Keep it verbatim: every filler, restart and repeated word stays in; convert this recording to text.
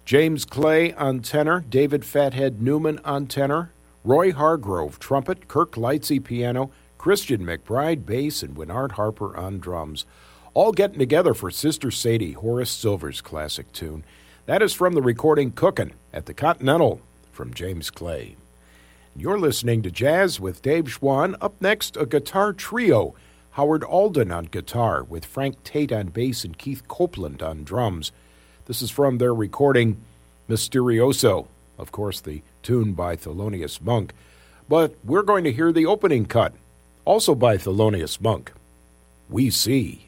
James Clay on tenor, David Fathead Newman on tenor, Roy Hargrove trumpet, Kirk Lightsey piano, Christian McBride bass, and Winard Harper on drums. All getting together for Sister Sadie, Horace Silver's classic tune. That is from the recording Cookin' at the Continental from James Clay. You're listening to Jazz with Dave Schwann. Up next, a guitar trio. Howard Alden on guitar with Frank Tate on bass and Keith Copeland on drums. This is from their recording Mysterioso, of course the tune by Thelonious Monk. But we're going to hear the opening cut, also by Thelonious Monk. We See.